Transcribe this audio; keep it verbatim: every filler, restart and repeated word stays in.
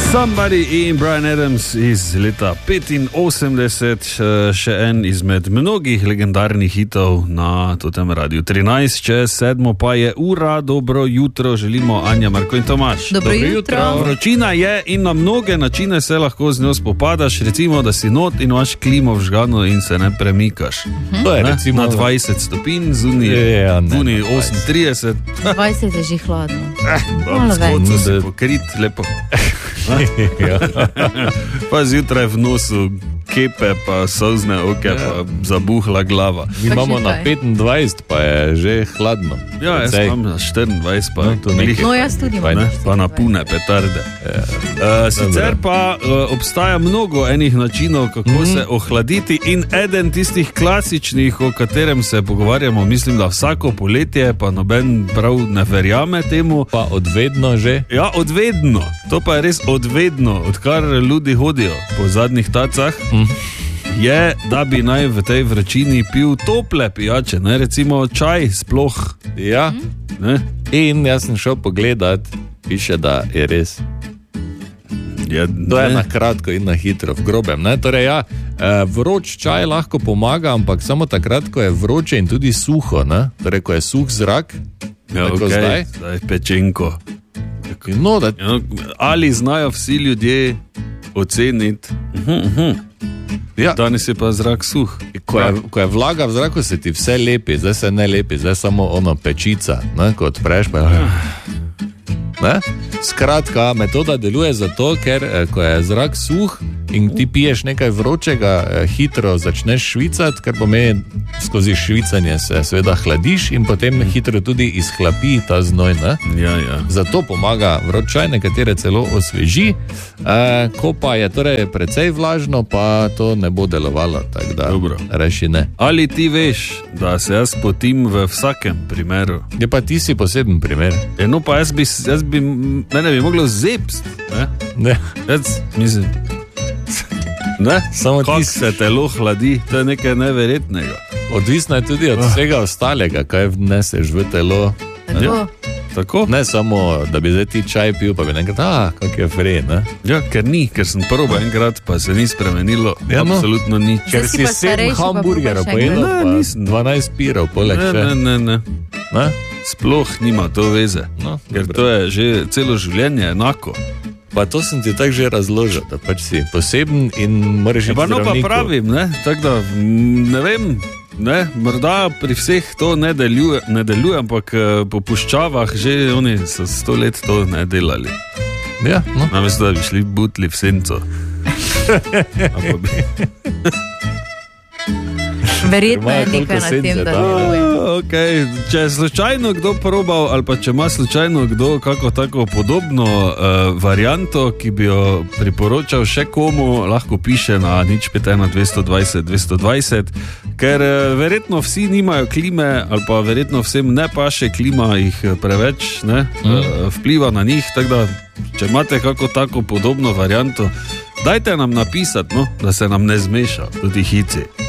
Somebody in Bryan Adams iz leta petinosemdeset, še en izmed mnogih legendarnih hitov na totem Radiu trinajst, čez sedmo pa je ura. Dobro jutro, želimo Anja, Marko in Tomaž. Dobro, Dobro jutro. jutro. Vročina je in na mnoge načine se lahko z njo spopadaš, recimo, da si not in imaš klimo vžgano in se ne premikaš. Mhm. To je ne? recimo na dvajset stopinj, zunaj ja, osemintrideset. dvajset je že hladno. Eh, bom, skodno se pokrit, lepo. Pa zjutraj v nosu kepe, pa solzne oke, pa zabuhla glava. Mi imamo na petindvajset, pa je že hladno. Ja, jaz imam na štiriindvajset, pa, no, nekaj, no jaz tudi pa, ne, pa na pune petarde. Ja. Uh, sicer pa uh, obstaja mnogo enih načinov, kako mm. se ohladiti, in eden tistih klasičnih, o katerem se pogovarjamo, mislim, da vsako poletje, pa noben prav ne verjame temu. Pa odvedno že? Ja, odvedno. To pa je res odvedno, odkar ljudi hodijo po zadnjih tacah. Mm. Je, da bi naj v tej vročini pil tople pijače, ne, recimo čaj sploh. Ja, ne? In jaz sem šel pogledat, piše, da je res. Ja, to je na kratko in na hitro, v grobem. Ne? Torej, ja, vroč čaj lahko pomaga, ampak samo takrat, ko je vroče in tudi suho. Ne? Torej, ko je suh zrak, ja, tako okay. zdaj. Zdaj pečenko. No, da... ja, ali znajo vsi ljudje oceniti, uh-huh, uh-huh. Ja. Danes je pa zrak suh. Ko je, ko je vlaga v zraku, se ti vse lepi, zdaj se ne lepi, zdaj samo ono pečica, ne? Ko odpreš pa je... Ne? Skratka, metoda deluje zato, ker ko je zrak suh in ti piješ nekaj vročega, hitro začneš švicati, ker pomeni skozi švicanje se seveda hladiš in potem hitro tudi izhlapi ta znoj. Ne? Ja, ja. Zato pomaga vroč čaj, nekatere celo osveži, e, ko pa je torej precej vlažno, pa to ne bo delovalo, tako da reši ne. Ali ti veš, da se jaz potim v vsakem primeru? Je pa ti si poseben primer. E, no pa jaz bi, jaz bi mene bi moglo zepst, ne? Ne. Jaz mislim... Ne? Samo kako se telo hladi, to je nekaj neverjetnega. Odvisno je tudi od vsega ostalega, kaj vneseš v telo. Ne? Ja. Tako? Ne samo, da bi zdaj ti čaj pil, pa bi nekrat, a, kak je frej, ne? Ja, ker ni, ker sem prvo enkrat, pa se ni spremenilo, ja, no. Absolutno nič. Ker si sedem hamburgerov pojedel, pa dvanajst pirov, poleg še. Ne, ne, ne. Ne? Sploh nima to veze, no, ker to je že celo življenje enako. Pa to sem ti tako že razložil, da pač si poseben in moraš iti zdravniku. No pa pravim, ne, tako da, ne vem, ne, morda pri vseh to ne deluje, ne deluje, ampak po puščavah že oni so sto let to ne delali. Ja, no. Namesto, da bi šli butli v senco. Verjetno je nekaj na tem, da deluje. Okay. Če je slučajno kdo probal, ali pa če ima slučajno kdo kako tako podobno uh, varianto, ki bi jo priporočal še komu, lahko piše na nič pet ena dvesto dvajset dvesto dvajset, ker uh, verjetno vsi nimajo klime, ali pa verjetno vsem ne paše klima, jih preveč ne, mm. uh, vpliva na njih, tako da, če imate kako tako podobno varianto, dajte nam napisati, no, da se nam ne zmeša, tudi hici.